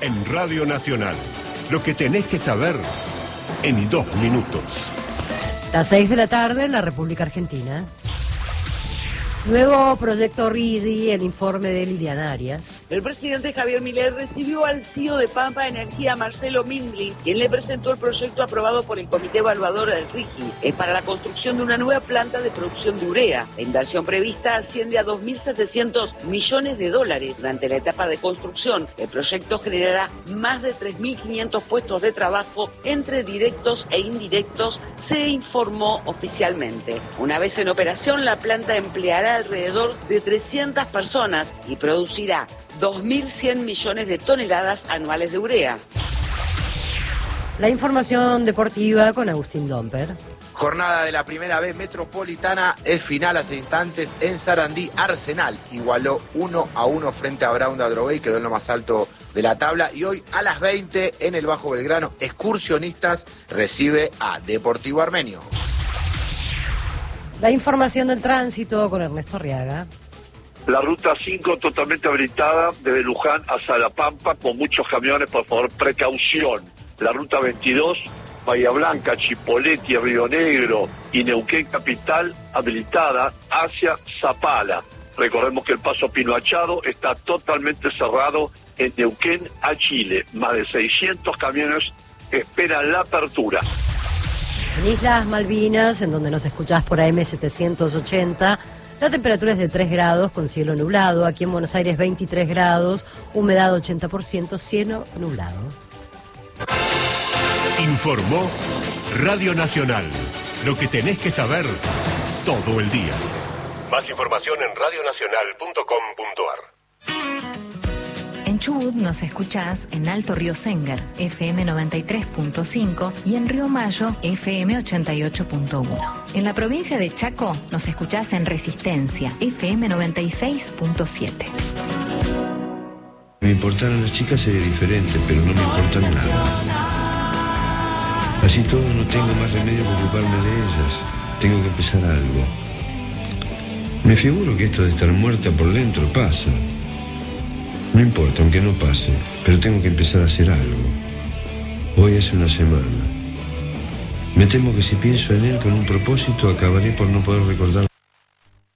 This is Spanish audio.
en Radio Nacional. Lo que tenés que saber en 2 minutos. Las 6 de la tarde en la República Argentina. Nuevo proyecto RIGI, el informe de Liliana Arias. El presidente Javier Milei recibió al CEO de Pampa Energía, Marcelo Mindlin, quien le presentó el proyecto aprobado por el Comité Evaluador del RIGI. Es para la construcción de una nueva planta de producción de urea. La inversión prevista asciende a $2.700 millones. Durante la etapa de construcción, el proyecto generará más de 3.500 puestos de trabajo entre directos e indirectos, se informó oficialmente. Una vez en operación, la planta empleará alrededor de 300 personas y producirá 2.100 millones de toneladas anuales de urea. La información deportiva con Agustín Domper. Jornada de la primera B metropolitana, es final hace instantes en Sarandí. Arsenal igualó 1-1 frente a Brown de Adrogué, quedó en lo más alto de la tabla. Y hoy a las 20 en el Bajo Belgrano, Excursionistas recibe a Deportivo Armenio. La información del tránsito con Ernesto Arriaga. La ruta 5 totalmente habilitada desde Luján hasta La Pampa con muchos camiones, por favor, precaución. La ruta 22, Bahía Blanca, Chipoleti, Río Negro y Neuquén Capital habilitada hacia Zapala. Recordemos que el paso Pino Achado está totalmente cerrado en Neuquén a Chile. Más de 600 camiones esperan la apertura. En Islas Malvinas, en donde nos escuchás por AM 780, la temperatura es de 3 grados con cielo nublado. Aquí en Buenos Aires 23 grados, humedad 80%, cielo nublado. Informó Radio Nacional. Lo que tenés que saber todo el día. Más información en radionacional.com.ar. En Chubut nos escuchás en Alto Río Sénger, FM 93.5 y en Río Mayo, FM 88.1. En la provincia de Chaco nos escuchás en Resistencia, FM 96.7. Me importaran las chicas sería diferente, pero no me importan nada. Así todo no tengo más remedio que ocuparme de ellas. Tengo que empezar algo. Me figuro que esto de estar muerta por dentro pasa. No importa, aunque no pase, pero tengo que empezar a hacer algo. Hoy hace una semana. Me temo que si pienso en él con un propósito, acabaré por no poder recordar